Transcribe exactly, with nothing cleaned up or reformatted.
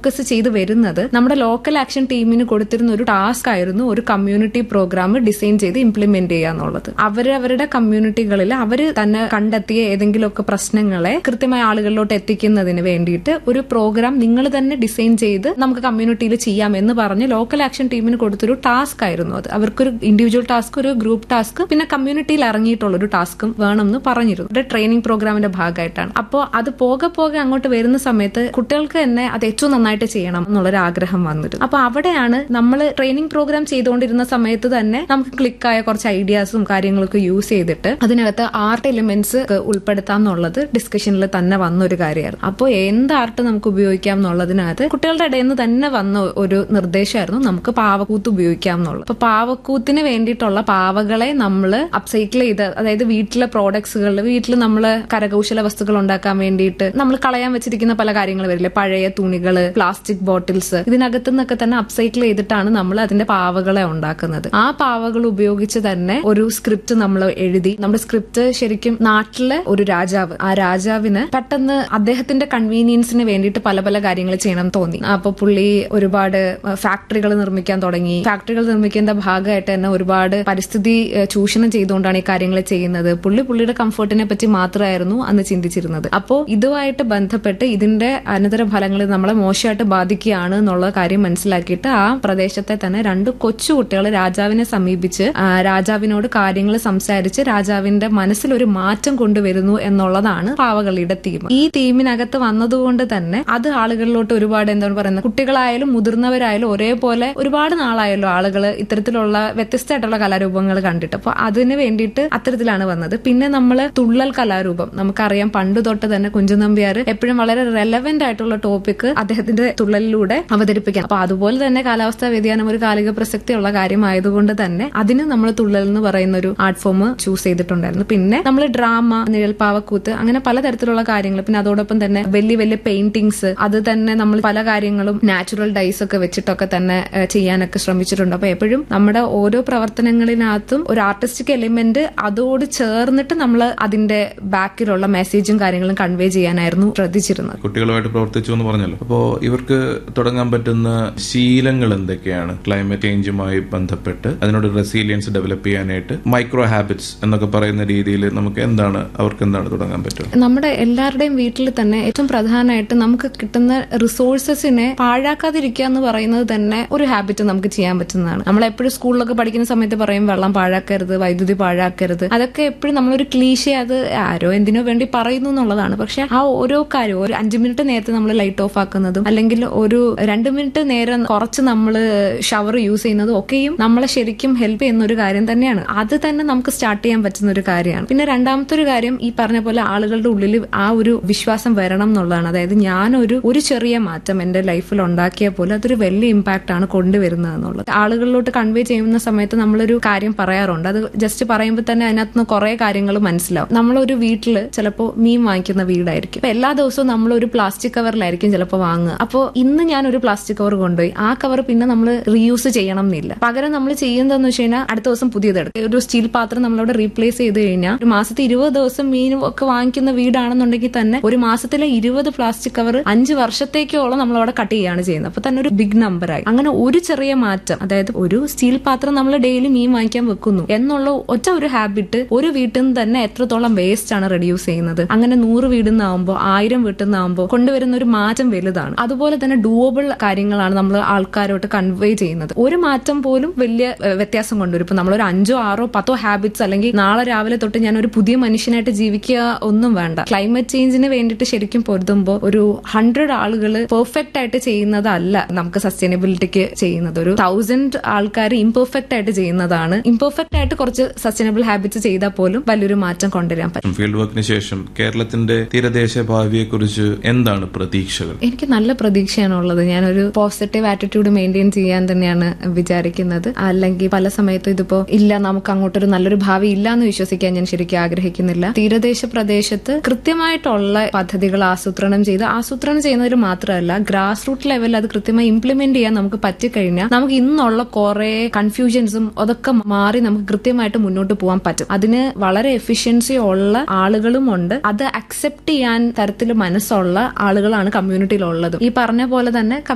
Focus ചെയ്ത് വരുന്നത് നമ്മുടെ ലോക്കൽ ആക്ഷൻ ടീമിന് കൊടുത്തിരുന്ന ഒരു ടാസ്ക് ആയിരുന്നു ഒരു കമ്മ്യൂണിറ്റി പ്രോഗ്രാം ഡിസൈൻ ചെയ്ത് ഇംപ്ലിമെന്റ് ചെയ്യുക എന്നുള്ളത്. അവരവരുടെ കമ്മ്യൂണിറ്റികളിൽ അവർ തന്നെ കണ്ടെത്തിയ ഏതെങ്കിലുമൊക്കെ പ്രശ്നങ്ങളെ കൃത്യമായ ആളുകളിലോട്ട് എത്തിക്കുന്നതിന് വേണ്ടിയിട്ട് ഒരു പ്രോഗ്രാം നിങ്ങൾ തന്നെ ഡിസൈൻ ചെയ്ത് നമുക്ക് കമ്മ്യൂണിറ്റിയിൽ ചെയ്യാം എന്ന് പറഞ്ഞ് ലോക്കൽ ആക്ഷൻ ടീമിന് കൊടുത്തൊരു ടാസ്ക് ആയിരുന്നു അത്. അവർക്കൊരു ഇൻഡിവിജ്വൽ ടാസ്ക്, ഒരു ഗ്രൂപ്പ് ടാസ്ക്, പിന്നെ കമ്മ്യൂണിറ്റിയിൽ ഇറങ്ങിയിട്ടുള്ള ഒരു ടാസ്കും വേണമെന്ന് പറഞ്ഞിരുന്നു. ഒരു ട്രെയിനിങ് പ്രോഗ്രാമിന്റെ ഭാഗമായിട്ടാണ്. അപ്പോൾ അത് പോകെ പോകെ അങ്ങോട്ട് വരുന്ന സമയത്ത് കുട്ടികൾക്ക് തന്നെ അത് ഏറ്റവും നന്നായിട്ട് ചെയ്യണം എന്നുള്ളൊരു ആഗ്രഹം വന്നിരുന്നു. അപ്പൊ അവിടെയാണ് നമ്മൾ ട്രെയിനിങ് പ്രോഗ്രാം ചെയ്തുകൊണ്ടിരുന്ന സമയത്ത് തന്നെ നമുക്ക് ക്ലിക്കായ കുറച്ച് ഐഡിയാസും കാര്യങ്ങളൊക്കെ യൂസ് ചെയ്തിട്ട് അതിനകത്ത് ആർട്ട് എലിമെന്റ്സ് ഉൾപ്പെടുത്താം എന്നുള്ളത് ഡിസ്കഷനിൽ തന്നെ വന്ന ഒരു കാര്യമായിരുന്നു. അപ്പോൾ എന്ത് ആർട്ട് നമുക്ക് ഉപയോഗിക്കാം എന്നുള്ളതിനകത്ത് കുട്ടികളുടെ ഇടയിൽ നിന്ന് തന്നെ വന്ന ഒരു നിർദ്ദേശമായിരുന്നു നമുക്ക് പാവക്കൂത്ത് ഉപയോഗിക്കാം എന്നുള്ളത്. അപ്പൊ പാവക്കൂത്തിന് വേണ്ടിയിട്ടുള്ള പാവകളെ നമ്മൾ അപ്സൈക്കിൾ ചെയ്ത്, അതായത് വീട്ടിലെ പ്രോഡക്ട്സുകളിൽ വീട്ടിൽ നമ്മൾ കരകൗശല വസ്തുക്കൾ ഉണ്ടാക്കാൻ വേണ്ടിയിട്ട് നമ്മൾ കളയാൻ വെച്ചിരിക്കുന്ന പല കാര്യങ്ങൾ വരില്ലേ, പഴയ തുണികള്, പ്ലാസ്റ്റിക് ബോട്ടിൽസ്, ഇതിനകത്തു നിന്നൊക്കെ തന്നെ അപ്സൈക്കിൾ ചെയ്തിട്ടാണ് നമ്മൾ അതിന്റെ പാവകളെ ഉണ്ടാക്കുന്നത്. ആ പാവകൾ ഉപയോഗിച്ച് തന്നെ ഒരു സ്ക്രിപ്റ്റ് നമ്മൾ എഴുതി. നമ്മുടെ സ്ക്രിപ്റ്റ് ശരിക്കും നാട്ടിലെ ഒരു രാജാവ്, ആ രാജാവിന് പെട്ടെന്ന് അദ്ദേഹത്തിന്റെ കൺവീനിയൻസിന് വേണ്ടിയിട്ട് പല പല കാര്യങ്ങൾ ചെയ്യണം തോന്നി. അപ്പൊ പുള്ളി ഒരുപാട് ഫാക്ടറികൾ നിർമ്മിക്കാൻ തുടങ്ങി. ഫാക്ടറികൾ നിർമ്മിക്കുന്ന ഭാഗമായിട്ട് തന്നെ ഒരുപാട് പരിസ്ഥിതി ചൂഷണം ചെയ്തുകൊണ്ടാണ് ഈ കാര്യങ്ങൾ ചെയ്യുന്നത്. പുള്ളി പുള്ളിയുടെ കംഫർട്ടിനെ പറ്റി മാത്രമായിരുന്നു അന്ന് ചിന്തിച്ചിരുന്നത്. അപ്പോൾ ഇതുമായിട്ട് ബന്ധപ്പെട്ട് ഇതിന്റെ അനന്തര ഫലങ്ങൾ നമ്മളെ മോശമായിട്ട് ബാധിക്കുകയാണ് എന്നുള്ള കാര്യം മനസ്സിലാക്കിയിട്ട് ആ പ്രദേശത്തെ തന്നെ രണ്ട് കൊച്ചു കുട്ടികൾ രാജാവിനെ സമീപിച്ച് രാജാവിനോട് കാര്യങ്ങൾ സംസാരിച്ച് രാജാവിന്റെ മനസ്സിൽ ഒരു മാറ്റം കൊണ്ടുവരുന്നു എന്നുള്ളതാണ് പാവകളിയുടെ തീം. ഈ തീമിനകത്ത് വന്നതുകൊണ്ട് തന്നെ അത് ആളുകളിലോട്ട് ഒരുപാട് എന്താണ് പറയുന്നത്, കുട്ടികളായാലും മുതിർന്നവരായാലും ഒരേപോലെ ഒരുപാട് നാളായല്ലോ ആളുകൾ ഇത്തരത്തിലുള്ള വ്യത്യസ്തമായിട്ടുള്ള കലാരൂപങ്ങൾ കണ്ടിട്ട്. അപ്പൊ അതിന് വേണ്ടിയിട്ട് അത്തരത്തിലാണ് വന്നത്. പിന്നെ നമ്മൾ തുള്ളൽ കലാരൂപം, നമുക്കറിയാം പണ്ട് തൊട്ട് തന്നെ കുഞ്ചൻ നമ്പ്യാർ എപ്പോഴും വളരെ റെലവെന്റ് ആയിട്ടുള്ള ടോപ്പിക് അദ്ദേഹത്തിന്റെ തുള്ളലിലൂടെ അവതരിപ്പിക്കാം. അപ്പൊ അതുപോലെ തന്നെ കാലാവസ്ഥാ വ്യതിയാനം ഒരു കാലിക പ്രസക്തിയുള്ള കാര്യമായതുകൊണ്ട് തന്നെ അതിന് നമ്മൾ തുള്ളൽ എന്ന് പറയുന്ന ഒരു ആർട്ട് ഫോം ചൂസ് ചെയ്തിട്ടുണ്ടായിരുന്നു. പിന്നെ നമ്മൾ ഡ്രാമ, നിഴൽപ്പാവക്കൂത്ത്, അങ്ങനെ പലതരത്തിലുള്ള കാര്യങ്ങൾ, പിന്നെ അതോടൊപ്പം തന്നെ വലിയ വലിയ പെയിന്റിങ്സ്, അത് തന്നെ നമ്മൾ പല കാര്യങ്ങളും നാച്ചുറൽ ഡൈസ് ഒക്കെ വെച്ചിട്ടൊക്കെ തന്നെ ചെയ്യാനൊക്കെ ശ്രമിച്ചിട്ടുണ്ട്. അപ്പൊ എപ്പോഴും നമ്മുടെ ഓരോ പ്രവർത്തനങ്ങളിനകത്തും ഒരു ആർട്ടിസ്റ്റിക് എലിമെന്റ് അതോട് ചേർന്നിട്ട് നമ്മൾ അതിന്റെ ബാക്കിലുള്ള മെസ്സേജും കാര്യങ്ങളും കൺവേ ചെയ്യാനായിരുന്നു ശ്രദ്ധിച്ചിരുന്നത്. കുട്ടികളുമായിട്ട് പ്രവർത്തിച്ചു എന്ന് പറഞ്ഞല്ലോ. അപ്പോ ഇവർക്ക് തുടങ്ങാൻ പറ്റുന്ന ശീലങ്ങൾ എന്തൊക്കെയാണ് ക്ലൈമറ്റ് ചേഞ്ചുമായി ബന്ധപ്പെട്ട് അതിനോട് റെസീലിയൻസ് ഡെവലപ്പ് ചെയ്യാനായിട്ട്? മൈക്രോ ഹാബിറ്റ്സ് എന്നൊക്കെ പറയുന്ന രീതിയിൽ നമുക്ക് എന്താണ് അവർക്ക് എന്താണ് തുടങ്ങാൻ പറ്റുക? നമ്മുടെ എല്ലാവരുടെയും വീട്ടിൽ തന്നെ ഏറ്റവും പ്രധാനമായിട്ട് നമുക്ക് കിട്ടുന്ന റിസോഴ്സസിനെ പാഴാക്കാതിരിക്കുക എന്ന് പറയുന്നത് തന്നെ ഒരു ഹാബിറ്റ് നമുക്ക് ചെയ്യാൻ പറ്റുന്നതാണ്. നമ്മൾ എപ്പോഴും സ്കൂളിലൊക്കെ പഠിക്കുന്ന സമയത്ത് പറയും വെള്ളം പാഴാക്കരുത്, വൈദ്യുതി പാഴാക്കരുത്. അതൊക്കെ എപ്പോഴും നമ്മളൊരു ക്ലീശേ, അത് ആരോ എന്തിനോ വേണ്ടി പറയുന്നു എന്നുള്ളതാണ്. പക്ഷെ ആ ഓരോ കാര്യവും ഒരു അഞ്ചു മിനിറ്റ് നേരത്തെ നമ്മൾ ലൈറ്റ് ഓഫ് ആക്കുന്നതും അല്ലെങ്കിൽ ഒരു രണ്ട് മിനിറ്റ് നേരം കുറച്ച് നമ്മൾ ഷവർ യൂസ് ചെയ്യുന്നതും ഒക്കെയും നമ്മളെ ശരിക്കും ഹെൽപ്പ് ചെയ്യുന്ന ഒരു കാര്യം തന്നെയാണ്. അത് തന്നെ നമുക്ക് സ്റ്റാർട്ട് ചെയ്യാൻ പറ്റുന്ന ഒരു കാര്യമാണ്. പിന്നെ രണ്ടാമത്തെ ഒരു കാര്യം, ഈ പറഞ്ഞ പോലെ ആളുകളുടെ ഉള്ളിൽ ആ ഒരു വിശ്വാസം വരണം എന്നുള്ളതാണ്. അതായത് ഞാനൊരു ഒരു ചെറിയ മാറ്റം എന്റെ ലൈഫിൽ ഉണ്ടാക്കിയ പോലെ അതൊരു വലിയ ഇമ്പാക്ട് ആണ് കൊണ്ടുവരുന്നത് എന്നുള്ളത് ആളുകളിലോട്ട് കൺവേ ചെയ്യുന്ന സമയത്ത് നമ്മളൊരു കാര്യം പറയാറുണ്ട്. അത് ജസ്റ്റ് പറയുമ്പോൾ തന്നെ അതിനകത്ത് കുറെ കാര്യങ്ങൾ മനസ്സിലാവും. നമ്മളൊരു വീട്ടില് ചിലപ്പോൾ മീൻ വാങ്ങിക്കുന്ന വീടായിരിക്കും. അപ്പൊ എല്ലാ ദിവസവും നമ്മളൊരു പ്ലാസ്റ്റിക് കവറിലായിരിക്കും ചിലപ്പോൾ വാങ്ങുക. അപ്പോൾ ഇന്ന് ഞാൻ ഒരു പ്ലാസ്റ്റിക് കവർ കൊണ്ടുപോയി, ആ കവർ പിന്നെ നമ്മൾ റീയൂസ് ചെയ്യണം എന്നില്ല. പകരം നമ്മൾ ചെയ്യുന്നതെന്ന് വെച്ച് കഴിഞ്ഞാൽ അടുത്ത ദിവസം പുതിയതെടുക്കും. ഒരു സ്റ്റീൽ പാത്രം നമ്മളവിടെ റീപ്ലേസ് ചെയ്ത് കഴിഞ്ഞാൽ ഒരു മാസത്തെ ഇരുപത് ദിവസം മീനും ഒക്കെ വാങ്ങിക്കുന്ന വീടാണെന്നുണ്ടെങ്കിൽ തന്നെ ഒരു മാസത്തിലെ ഇരുപത് പ്ലാസ്റ്റിക് കവർ അഞ്ച് വർഷത്തേക്കോളം നമ്മളവിടെ കട്ട് ചെയ്യുകയാണ് ചെയ്യുന്നത്. അപ്പൊ തന്നെ ഒരു ബിഗ് നമ്പർ ആയി. അങ്ങനെ ഒരു ചെറിയ മാറ്റം, അതായത് ഒരു സ്റ്റീൽ പാത്രം നമ്മൾ ഡെയിലി മീൻ വാങ്ങിക്കാൻ വെക്കുന്നു എന്നുള്ള ഒറ്റ ഒരു ഹാബിറ്റ് ഒരു വീട്ടിൽ നിന്ന് തന്നെ എത്രത്തോളം വേസ്റ്റ് ആണ് റെഡ്യൂസ് ചെയ്യുന്നത്. അങ്ങനെ നൂറ് വീട്ടിൽ നിന്നാവുമ്പോൾ ആയിരം വീട്ടിൽ നിന്നാവുമ്പോൾ കൊണ്ടുവരുന്ന ഒരു മാറ്റം വലുതാണ്. അതുപോലെ തന്നെ ഡൂവബിൾ കാര്യങ്ങളാണ് നമ്മൾ ആൾക്കാരോട്ട് കൺവേ ചെയ്യുന്നത്. ഒരു മാറ്റം പോലും വലിയ വ്യത്യാസം കൊണ്ടുവരും. ഇപ്പൊ നമ്മളൊരു അഞ്ചോ ആറോ പത്തോ ഹാബിറ്റ്സ് അല്ലെങ്കിൽ നാളെ രാവിലെ തൊട്ട് ഞാൻ ഒരു പുതിയ മനുഷ്യനായിട്ട് ജീവിക്കുക ഒന്നും വേണ്ട. ക്ലൈമറ്റ് ചേഞ്ചിന് വേണ്ടിയിട്ട് ശരിക്കും പൊരുതുമ്പോൾ ഒരു ഹൺഡ്രഡ് ആളുകൾ പെർഫെക്റ്റ് ആയിട്ട് ചെയ്യുന്നതല്ല നമുക്ക് സസ്റ്റൈനബിലിറ്റിക്ക് ചെയ്യുന്നത്. ഒരു തൗസൻഡ് ആൾക്കാർ ഇംപെർഫെക്റ്റ് ആയിട്ട് ചെയ്യുന്നതാണ്. ഇംപെർഫെക്റ്റ് ആയിട്ട് കുറച്ച് സസ്റ്റൈനബിൾ ഹാബിറ്റ്സ് ചെയ്താൽ പോലും വലിയൊരു മാറ്റം കൊണ്ടുവരാൻ പറ്റും. ഫീൽഡ് വർക്കിന് ശേഷം കേരളത്തിന്റെ തീരദേശ ഭാവിയെ കുറിച്ച് എന്താണ് പ്രതീക്ഷകൾ? എനിക്ക് നല്ല പ്രതീക്ഷയാണുള്ളത്. ഞാനൊരു പോസിറ്റീവ് ആറ്റിറ്റ്യൂഡ് മെയിൻറ്റെയിൻ ചെയ്യാൻ തന്നെയാണ് വിചാരിക്കുന്നത്. അല്ലെങ്കിൽ പല സമയത്തും ഇതിപ്പോ ഇല്ല, നമുക്ക് അങ്ങോട്ടൊരു നല്ലൊരു ഭാവി ഇല്ല എന്ന് വിശ്വസിക്കാൻ ഞാൻ ശരിക്കും ആഗ്രഹിക്കുന്നില്ല. തീരദേശ പ്രദേശത്ത് കൃത്യമായിട്ടുള്ള പദ്ധതികൾ ആസൂത്രണം ചെയ്ത് ആസൂത്രണം ചെയ്യുന്നതിൽ മാത്രമല്ല ഗ്രാസ് റൂട്ട് ലെവലിൽ അത് കൃത്യമായി ഇംപ്ലിമെന്റ് ചെയ്യാൻ നമുക്ക് പറ്റിക്കഴിഞ്ഞാൽ നമുക്ക് ഇന്നുള്ള കുറെ കൺഫ്യൂഷൻസും അതൊക്കെ മാറി നമുക്ക് കൃത്യമായിട്ട് മുന്നോട്ട് പോകാൻ പറ്റും. അതിന് വളരെ എഫിഷ്യൻസി ഉള്ള ആളുകളും ഉണ്ട്. അത് അക്സെപ്റ്റ് ചെയ്യാൻ തരത്തിൽ മനസ്സുള്ള ആളുകളാണ് കമ്മ്യൂണിറ്റിയിലുള്ളത്. ഈ പറഞ്ഞ പോലെ തന്നെ